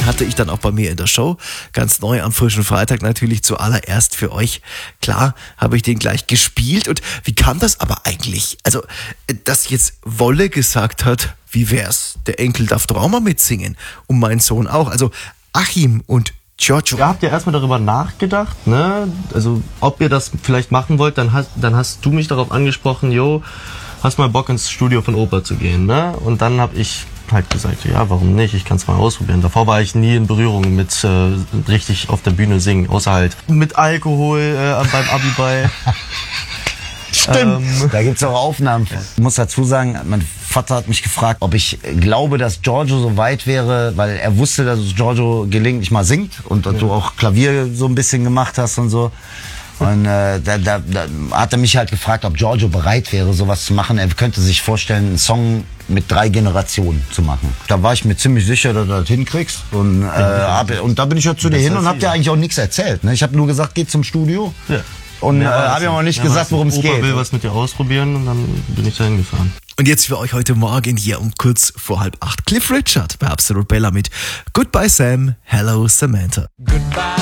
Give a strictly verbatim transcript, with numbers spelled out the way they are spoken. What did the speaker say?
hatte ich dann auch bei mir in der Show. Ganz neu am frischen Freitag natürlich zuallererst für euch. Klar, habe ich den gleich gespielt. Und wie kam das aber eigentlich? Also, dass jetzt Wolle gesagt hat, wie wär's? Der Enkel darf doch auch mal mitsingen. Und mein Sohn auch. Also Achim und Giorgio. Ihr habt ja erstmal darüber nachgedacht, ne? Also, ob ihr das vielleicht machen wollt, dann hast, dann hast du mich darauf angesprochen, jo, hast mal Bock ins Studio von Opa zu gehen, ne? Und dann habe ich halt gesagt, ja, warum nicht? Ich kann es mal ausprobieren. Davor war ich nie in Berührung mit äh, richtig auf der Bühne singen, außer halt mit Alkohol äh, beim Abiball. Stimmt. Ähm, da gibt's auch Aufnahmen. Ich muss dazu sagen, mein Vater hat mich gefragt, ob ich glaube, dass Giorgio so weit wäre, weil er wusste, dass es Giorgio gelegentlich mal singt und dass ja. du auch Klavier so ein bisschen gemacht hast und so. Und äh, da, da, da hat er mich halt gefragt, ob Giorgio bereit wäre, sowas zu machen. Er könnte sich vorstellen, einen Song mit drei Generationen zu machen. Da war ich mir ziemlich sicher, dass du das hinkriegst. Und, äh, hab, und da bin ich ja zu dir hin und hab dir eigentlich auch nichts erzählt. Ne? Ich habe nur gesagt, geh zum Studio. Ja. Und äh, habe ja auch nicht gesagt, worum es geht. Opa will was mit dir ausprobieren und dann bin ich da hingefahren. Und jetzt für euch heute Morgen hier um kurz vor halb acht Cliff Richard bei Absolut Bella mit Goodbye Sam, Hello Samantha. Goodbye.